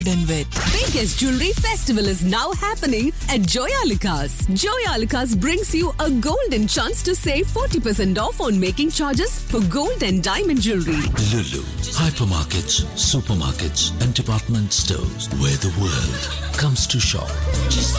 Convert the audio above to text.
with. Biggest jewelry festival is now happening at Joyalukas. Joyalukas brings you a golden chance to save 40% off on making charges for gold and diamond jewelry. Lulu, hypermarkets, supermarkets, and department stores where the world comes to shop.